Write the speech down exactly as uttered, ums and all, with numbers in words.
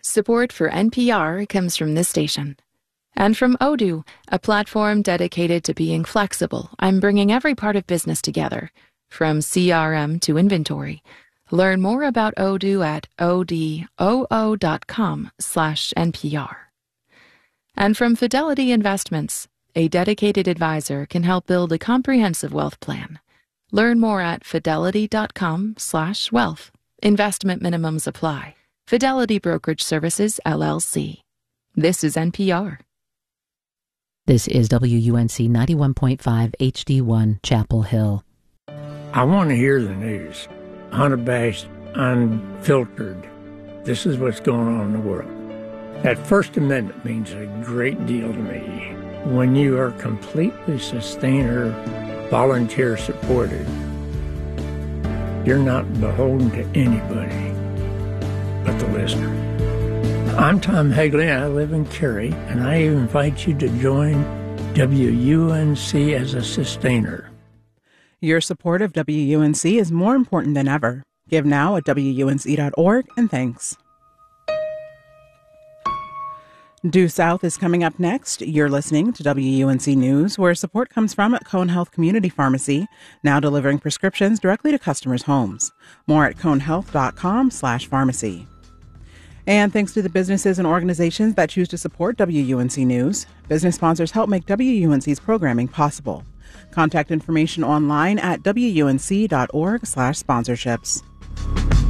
Support for N P R comes from this station. And from Odoo, a platform dedicated to being flexible and bringing every part of business together, from C R M to inventory. Learn more about Odoo at odoo.com slash NPR. And from Fidelity Investments, a dedicated advisor can help build a comprehensive wealth plan. Learn more at fidelity.com slash wealth. Investment minimums apply. Fidelity Brokerage Services, L L C. This is N P R. This is W U N C ninety-one point five H D one, Chapel Hill. I want to hear the news. Unabashed, unfiltered. This is what's going on in the world. That First Amendment means a great deal to me. When you are completely sustainer, volunteer supported, you're not beholden to anybody but the listener. I'm Tom Hagley, and I live in Cary, and I invite you to join W U N C as a sustainer. Your support of W U N C is more important than ever. Give now at W U N C dot org, and thanks. Due South is coming up next. You're listening to W U N C News, where support comes from at Cone Health Community Pharmacy, now delivering prescriptions directly to customers' homes. More at conehealth.com slash pharmacy. And thanks to the businesses and organizations that choose to support W U N C News, business sponsors help make W U N C's programming possible. Contact information online at W U N C dot org slash sponsorships.